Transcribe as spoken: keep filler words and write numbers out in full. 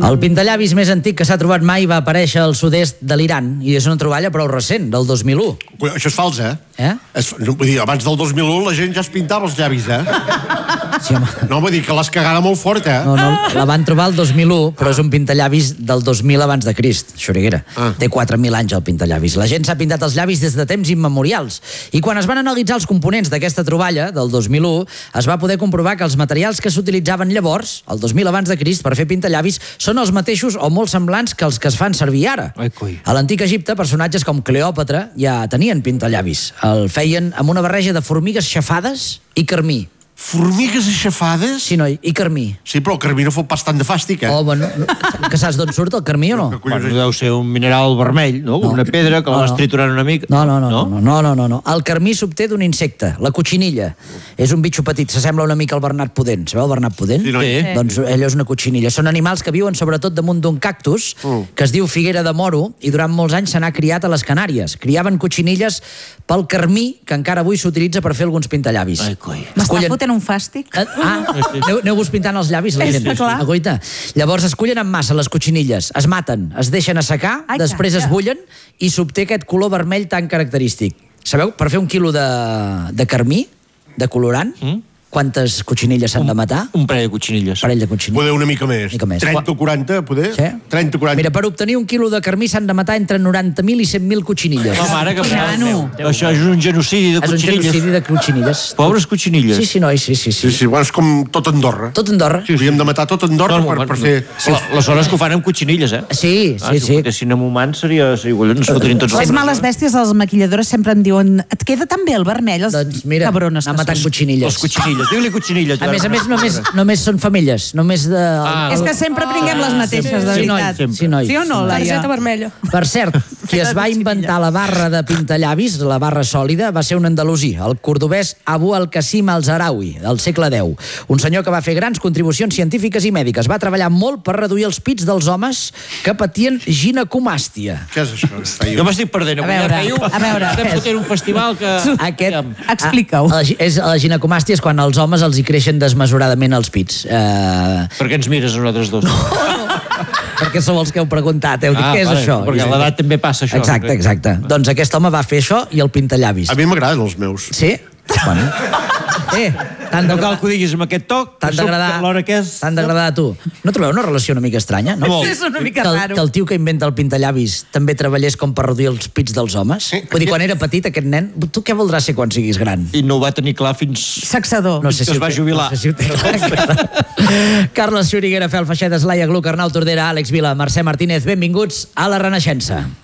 El pintallavis més antic que s'ha trobat mai va aparèixer al sud-est de l'Iran i és una troballa prou recent, del dos mil u. Això és fals, eh? Eh? És, no, vull dir, abans del dos mil u la gent ja es pintava els llavis, eh? Sí, home. No, vull dir que l'has cagada molt fort, eh? No, no, la van trobar el dos mil u, però és un pintallavis del dos mil abans de Crist, Xuriguera. Ah. Té quatre mil anys el pintallavis. La gent s'ha pintat els llavis des de temps immemorials. I quan es van analitzar els components d'aquesta troballa, del dos mil u, es va poder comprovar que els materials que s'utilitzaven llavors, el dos mil abans de Crist, per fer pintallavis, són els mateixos o molt semblants que els que es fan servir ara. Ai, coi. A l'antic Egipte, personatges com Cleòpatra ja tenien pintallavis. El feien amb una barreja de formigues xafades i carmí. Formigues aixafades? Sí, noi, i carmí. Sí, però el carmí no fot pas tant de fàstic, eh? Oh, bueno, que saps d'on surt el carmí o no? Bueno, deu ser un mineral vermell, no? No. Una pedra que No, la vas no. triturant una mica. No, no, no, no, no, no, no, no, no. El carmí s'obté d'un insecte, la cotxinilla. És un bitxo petit, s'assembla una mica al bernat pudent. Sabeu el bernat pudent? Sí, noi. Sí. Doncs allò és una cotxinilla. Són animals que viuen sobretot damunt d'un cactus que es diu figuera de moro i durant molts anys se n'ha criat a les Canàries. Criaven cotxinilles pel carmí que encara avui s'utilitza per fer alguns pintallavis. Ai, coi. M'està Escullen- fotent un fàstic? Ah, aneu, aneu-vos pintant els llavis, la Sí, gent. clar. Agoita. Llavors es cullen en massa les cotxinilles, es maten, es deixen assecar, Ai, després es calla. bullen i s'obté aquest color vermell tan característic. Sabeu, per fer un quilo de, de carmí, de colorant, Mm? quantes cotxinilles s'han de matar? Un parell de cotxinilles. Parell de cotxinilles. Poder una mica més. Mica més. trenta o quaranta, poder? Sí? trenta o quaranta. Mira, per obtenir un quilo de carmí s'han de matar entre noranta mil i cent mil cotxinilles. Oh, mare, que Nano. Això és un genocidi de És un cotxinilles. genocidi de cotxinilles. Pobres cotxinilles. Sí, sí, noi, sí, sí. Sí, sí. sí, bueno, és com tot Andorra. Tot Andorra. Sí, Hauríem de matar tot Andorra No, per, no, per no. fer... Sí, les zones que ho fan amb cotxinilles, eh? Sí, Ah, sí, si sí. ho fotessin amb humans seria... seria collons, ens fotrien tots Les els- males bèsties de les maquilladores sempre em diuen et queda tan bé el vermell, els Doncs mira, cabrones anar que matant són. cotxinilles. Les cotxinilles. Digue-li cotxinilles. A més a Joan. més, només, només són femelles. Només de... Ah. És que sempre prenguem les mateixes, de Sí, noi, veritat. sí, noi. Sí o no, Laia? Targeta vermella. Per cert, qui es va inventar la barra de pintallavis, la barra sòlida, va ser un andalusí, el cordobès Abu al-Qasim al-Zarawi, del segle deu. Un senyor que va fer grans contribucions científiques i mèdiques. Va treballar molt per reduir els pits dels homes que patien ginecomàstia. Què és això? que feia? Jo m'estic perdent. A avui. veure, Ja fèieu- a veure. Estem fotent un festival que... Aquest, Explica-ho. A, a, la, és, la ginecomàstia és quan als homes els hi creixen desmesuradament els pits. Uh, Per què ens mires a nosaltres dos? perquè sou els que heu preguntat, heu dit, Ah, què és vale, això? perquè a l'edat també passa això. Exacte, exacte. Doncs aquest home va fer això i el pintallavis. A mi m'agraden els meus. Sí? Bueno. Eh, t'han No cal d'agradar que ho diguis amb aquest toc. T'han que sóc d'agradar a l'hora que és... T'han d'agradar a tu. No trobeu una relació una mica estranya? No? Molt. És una mica que el, raro. que el tio que inventa el pintallavis també treballés com per reduir els pits dels homes? Sí. Vull dir, quan era petit aquest nen, tu què voldràs ser quan siguis gran? I no ho va tenir clar fins... Saxador. No sé que es ho va té- jubilar. No sé si ho té clar encara. Carles Xuriguera, Fel Feixedes, Laia Gluc, Arnau Tordera, Àlex Vila, Mercè Martínez, benvinguts a La Renaixença.